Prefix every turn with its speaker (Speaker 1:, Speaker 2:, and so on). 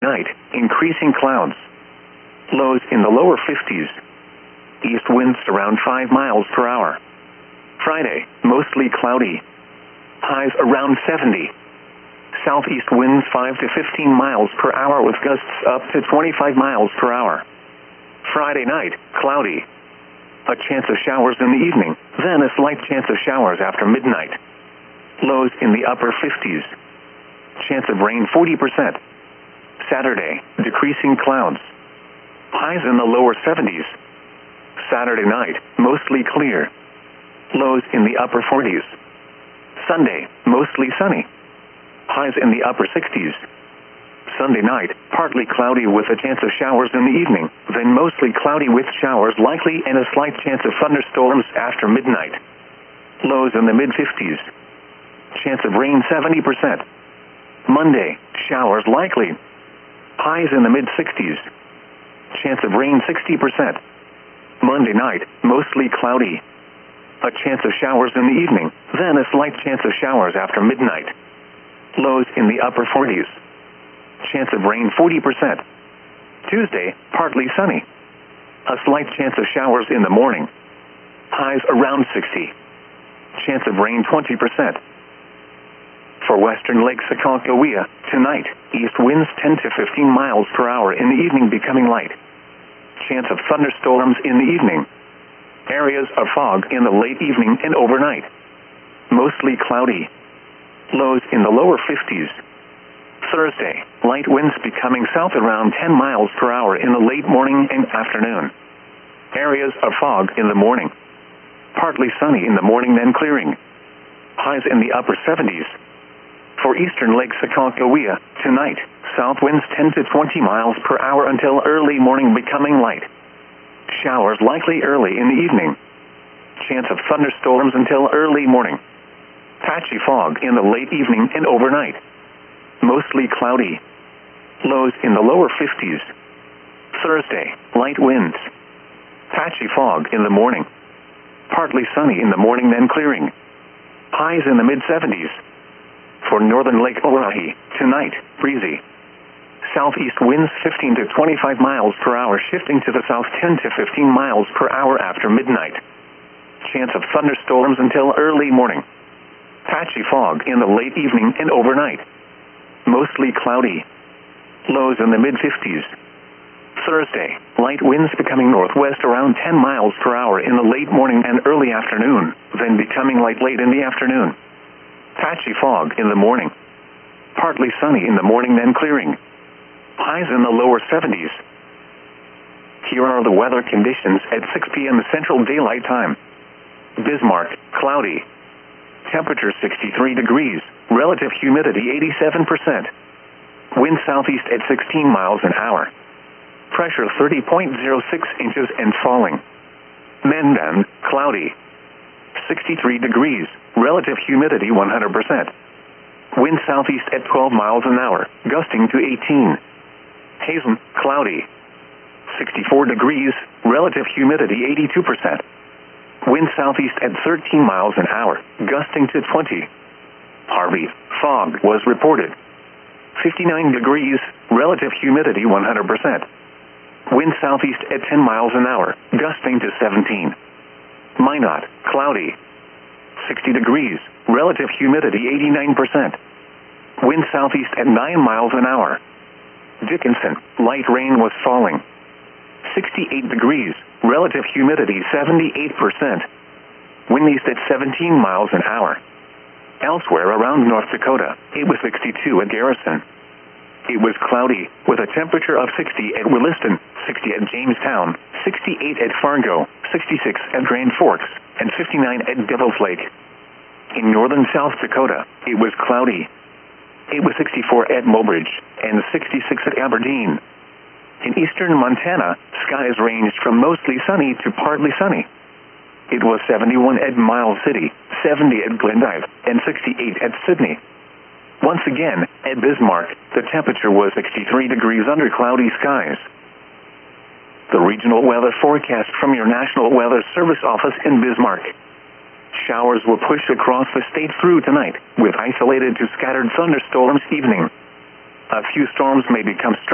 Speaker 1: Night, increasing clouds. Lows in the lower 50s. East winds around 5 miles per hour. Friday, mostly cloudy. Highs around 70. Southeast winds 5 to 15 miles per hour with gusts up to 25 miles per hour. Friday night, cloudy. A chance of showers in the evening, then a slight chance of showers after midnight. Lows in the upper 50s. Chance of rain 40%. Saturday, decreasing clouds. Highs in the lower 70s. Saturday night, mostly clear. Lows in the upper 40s. Sunday, mostly sunny. Highs in the upper 60s. Sunday night, partly cloudy with a chance of showers in the evening, then mostly cloudy with showers likely and a slight chance of thunderstorms after midnight. Lows in the mid-50s. Chance of rain 70%. Monday, showers likely. Highs in the mid-60s. Chance of rain 60%. Monday night, mostly cloudy. A chance of showers in the evening, then a slight chance of showers after midnight. Lows in the upper 40s. Chance of rain 40%. Tuesday, partly sunny. A slight chance of showers in the morning. Highs around 60. Chance of rain 20%. For western Lake Sacagawea, tonight, east winds 10 to 15 miles per hour in the evening becoming light. Chance of thunderstorms in the evening. Areas of fog in the late evening and overnight. Mostly cloudy. Lows in the lower 50s. Thursday, light winds becoming south around 10 miles per hour in the late morning and afternoon. Areas of fog in the morning. Partly sunny in the morning then clearing. Highs in the upper 70s. For eastern Lake Sacagawea, tonight, south winds 10 to 20 miles per hour until early morning becoming light. Showers likely early in the evening. Chance of thunderstorms until early morning. Patchy fog in the late evening and overnight. Mostly cloudy. Lows in the lower 50s. Thursday, light winds. Patchy fog in the morning. Partly sunny in the morning then clearing. Highs in the mid-70s. For northern Lake Oahe, tonight, breezy. Southeast winds 15 to 25 miles per hour shifting to the south 10 to 15 miles per hour after midnight. Chance of thunderstorms until early morning. Patchy fog in the late evening and overnight. Mostly cloudy. Lows in the mid-50s. Thursday, light winds becoming northwest around 10 miles per hour in the late morning and early afternoon, then becoming light late in the afternoon. Patchy fog in the morning. Partly sunny in the morning then clearing. Highs in the lower 70s. Here are the weather conditions at 6 p.m. Central Daylight Time. Bismarck, cloudy. Temperature 63 degrees. Relative humidity 87%. Wind southeast at 16 miles an hour. Pressure 30.06 inches and falling. Mandan, cloudy. 63 degrees. Relative humidity 100%. Wind southeast at 12 miles an hour, gusting to 18. Hazen, cloudy. 64 degrees. Relative humidity 82%. Wind southeast at 13 miles an hour, gusting to 20. Harvey, fog was reported. 59 degrees. Relative humidity 100%. Wind southeast at 10 miles an hour, gusting to 17. Minot, cloudy. 60 degrees. Relative humidity 89%. Wind southeast at 9 miles an hour. Dickinson, light rain was falling. 68 degrees. Relative humidity 78%. Wind east at 17 miles an hour. Elsewhere around North Dakota, it was 62 at Garrison. It was cloudy, with a temperature of 60 at Williston, 60 at Jamestown, 68 at Fargo, 66 at Grand Forks, and 59 at Devil's Lake. In northern South Dakota, it was cloudy. It was 64 at Mobridge, and 66 at Aberdeen. In eastern Montana, skies ranged from mostly sunny to partly sunny. It was 71 at Miles City, 70 at Glendive, and 68 at Sydney. Once again, at Bismarck, the temperature was 63 degrees under cloudy skies. The regional weather forecast from your National Weather Service office in Bismarck. Showers will push across the state through tonight, with isolated to scattered thunderstorms evening. A few storms may become stronger